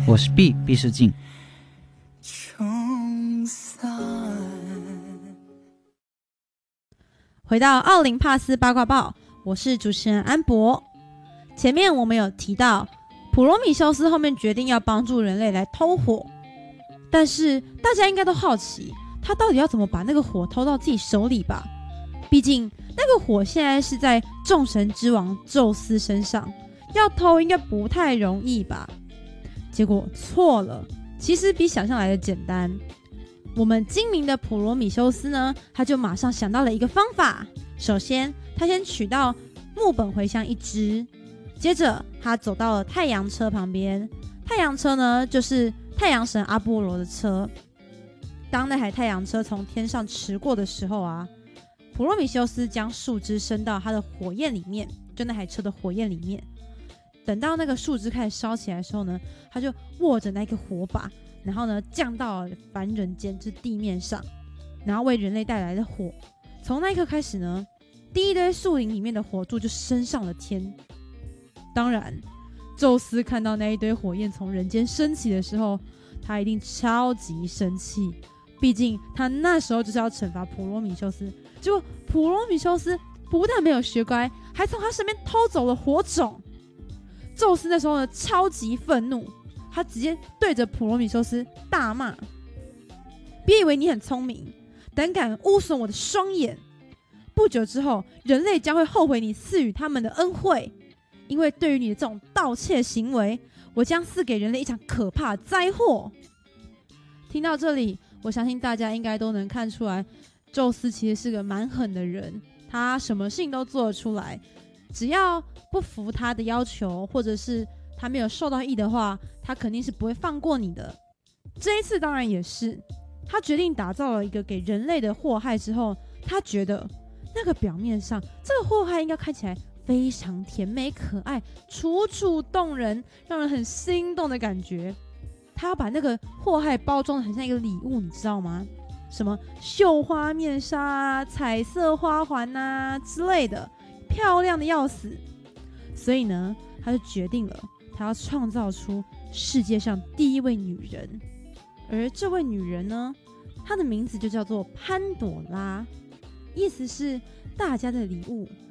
我是毕世静。 回到奥林帕斯八卦报，我是主持人安博。前面我们有提到，普罗米修斯后面决定要帮助人类来偷火，但是大家应该都好奇，他到底要怎么把那个火偷到自己手里吧？毕竟那个火现在是在众神之王宙斯身上，要偷应该不太容易吧？结果错了，其实比想象来的简单。我们精明的普罗米修斯呢，他就马上想到了一个方法。首先，他先取到木本茴香1支，接着他走到了太阳车旁边。太阳车呢，就是太阳神阿波罗的车。当那台太阳车从天上驰过的时候啊，普罗米修斯将树枝伸到他的火焰里面，就那台车的火焰里面。等到那个树枝开始烧起来的时候呢，他就握着那个火把，然后呢降到了凡人间，就是地面上，然后为人类带来的火。从那一刻开始呢，第一堆树林里面的火柱就升上了天。当然，宙斯看到那一堆火焰从人间升起的时候，他一定超级生气，毕竟他那时候就是要惩罚普罗米修斯。结果普罗米修斯不但没有学乖，还从他身边偷走了火种。宙斯那时候呢超级愤怒，他直接对着普罗米修斯大骂：别以为你很聪明，胆敢污损我的双眼，不久之后人类将会后悔你赐予他们的恩惠，因为对于你的这种盗窃行为，我将赐给人类一场可怕的灾祸。听到这里，我相信大家应该都能看出来，宙斯其实是个蛮狠的人，他什么事情都做得出来，只要不服他的要求，或者是他没有受到益的话，他肯定是不会放过你的。这一次当然也是，他决定打造了一个给人类的祸害之后，他觉得那个表面上这个祸害应该看起来非常甜美可爱，楚楚动人，让人很心动的感觉。他要把那个祸害包装得很像一个礼物，你知道吗？什么绣花面纱啊、彩色花环啊之类的，漂亮的要死。所以呢，他就决定了，他要创造出世界上第一位女人。而这位女人呢，她的名字就叫做潘朵拉，意思是大家的礼物